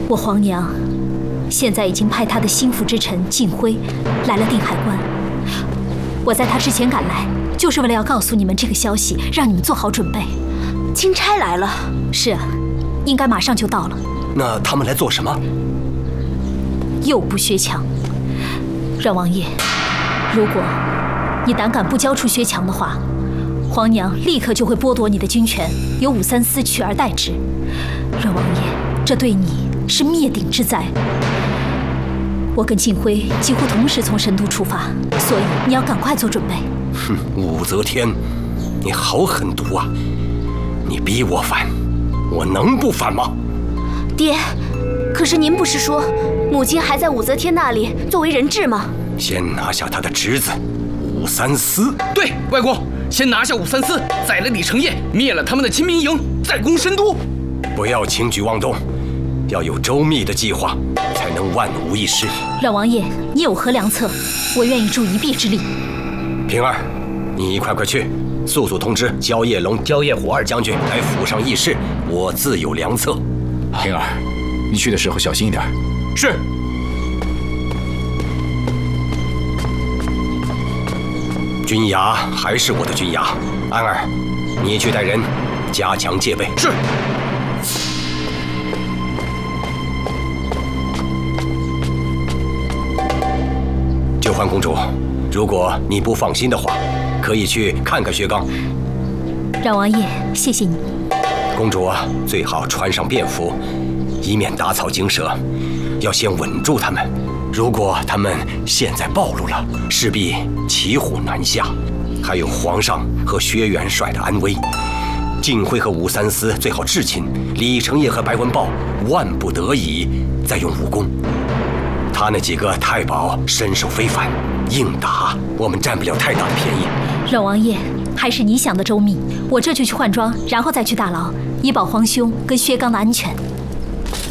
我皇娘现在已经派她的心腹之臣晋辉来了定海关。我在他之前赶来，就是为了要告诉你们这个消息，让你们做好准备。 钦差来了。 是啊，应该马上就到了。 那他们来做什么？ 诱捕薛强。阮王爷，如果你胆敢不交出薛强的话，皇娘立刻就会剥夺你的军权，由武三思取而代之。阮王爷，这对你是灭顶之灾。我跟晋辉几乎同时从神都出发，所以你要赶快做准备。 哼，武则天，你好狠毒啊！你逼我反，我能不反吗？ 爹，可是您不是说母亲还在武则天那里作为人质吗？ 先拿下他的侄子武三思。 对，外公，先拿下武三思，宰了李承业，灭了他们的亲民营，再攻神都。 不要轻举妄动，要有周密的计划，才能万无一失。 阮王爷，你有何良策？我愿意助一臂之力。 平儿，你快去，速速通知焦叶龙、焦叶虎二将军来府上议事，我自有良策。 平儿，你去的时候小心一点。 是。 军衙还是我的军衙，安儿，你去带人加强戒备。 是。 九环公主，如果你不放心的话，可以去看看薛刚。 阮王爷，谢谢你。 公主啊，最好穿上便服，以免打草惊蛇。要先稳住他们，如果他们现在暴露了，势必骑虎难下。还有皇上和薛元帅的安危，晋辉和武三思最好至亲，李承业和白文豹万不得已再用武功。他那几个太保身手非凡，硬打我们占不了太大的便宜。 阮王爷，还是你想的周密。我这就去换装，然后再去大牢，以保皇兄跟薛刚的安全。